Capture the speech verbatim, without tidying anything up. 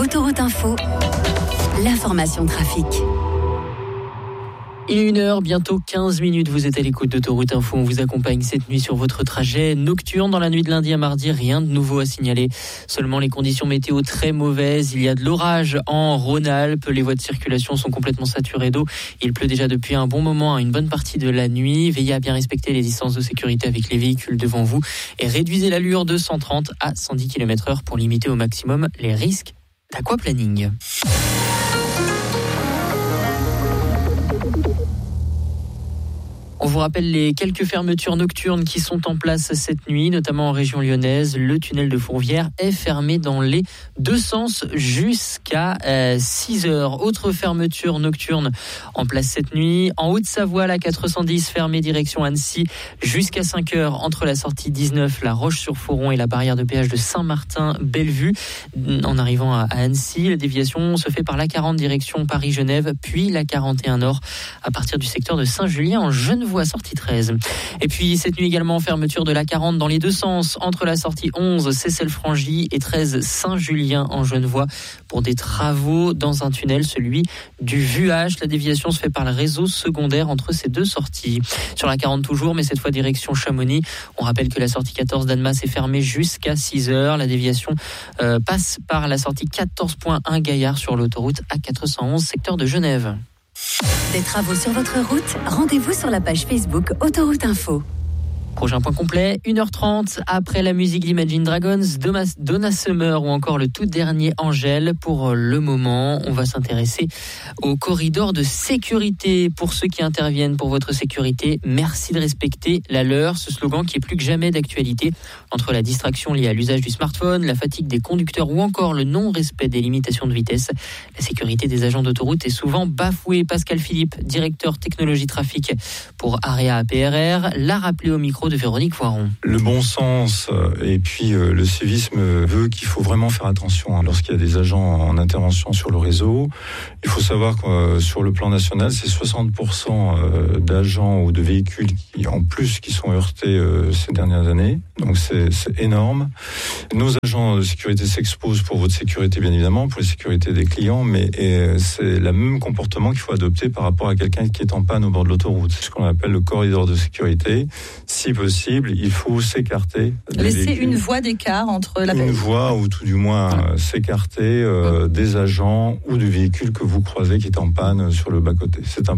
Autoroute Info, l'information trafic. Il est une heure, bientôt quinze minutes, vous êtes à l'écoute d'Autoroute Info. On vous accompagne cette nuit sur votre trajet nocturne. Dans la nuit de lundi à mardi, rien de nouveau à signaler. Seulement les conditions météo très mauvaises. Il y a de l'orage en Rhône-Alpes. Les voies de circulation sont complètement saturées d'eau. Il pleut déjà depuis un bon moment, une bonne partie de la nuit. Veillez à bien respecter les distances de sécurité avec les véhicules devant vous et réduisez l'allure de cent trente à cent dix kilomètres heure pour limiter au maximum les risques d'aquaplaning. On vous rappelle les quelques fermetures nocturnes qui sont en place cette nuit, notamment en région lyonnaise. Le tunnel de Fourvière est fermé dans les deux sens jusqu'à euh, six heures. Autre fermeture nocturne en place cette nuit. En Haute-Savoie, la quatre cent dix fermée direction Annecy jusqu'à cinq heures entre la sortie dix-neuf, la Roche-sur-Foron et la barrière de péage de Saint-Martin-Bellevue. En arrivant à Annecy, la déviation se fait par la quarante direction Paris-Genève, puis la quarante et un nord à partir du secteur de Saint-Julien en Genevois. À sortie treize. Et puis cette nuit également, fermeture de la quarante dans les deux sens entre la sortie onze Seyssel-Frangy et treize Saint-Julien en Genevois pour des travaux dans un tunnel, celui du Vuage. La déviation se fait par le réseau secondaire entre ces deux sorties. Sur la quarante toujours, mais cette fois direction Chamonix. On rappelle que la sortie quatorze d'Annemasse est fermée jusqu'à six heures. La déviation euh, passe par la sortie quatorze point un Gaillard sur l'autoroute A quatre cent onze secteur de Genève. Des travaux sur votre route, rendez-vous sur la page Facebook Autoroute Info. Prochain point complet, une heure trente après la musique d'Imagine Dragons, Donna Summer ou encore le tout dernier Angèle. Pour le moment, on va s'intéresser au corridor de sécurité. Pour ceux qui interviennent pour votre sécurité, merci de respecter la leur. Ce slogan qui est plus que jamais d'actualité entre la distraction liée à l'usage du smartphone, la fatigue des conducteurs ou encore le non-respect des limitations de vitesse. La sécurité des agents d'autoroute est souvent bafouée. Pascal Philippe, directeur technologie trafic pour Area A P R R, l'a rappelé au micro de Véronique Voiron. Le bon sens et puis euh, le civisme veut qu'il faut vraiment faire attention hein, lorsqu'il y a des agents en intervention sur le réseau. Il faut savoir que euh, sur le plan national, c'est soixante pour cent euh, d'agents ou de véhicules qui, en plus qui sont heurtés euh, ces dernières années. Donc c'est, c'est énorme. Nos agents de sécurité s'exposent pour votre sécurité bien évidemment, pour la sécurité des clients, mais et, c'est le même comportement qu'il faut adopter par rapport à quelqu'un qui est en panne au bord de l'autoroute. C'est ce qu'on appelle le corridor de sécurité. Si possible, il faut s'écarter. Laisser véhicules. Une voie d'écart entre la... Une voie, ou tout du moins euh, s'écarter euh, des agents ou du véhicule que vous croisez qui est en panne sur le bas-côté. C'est important.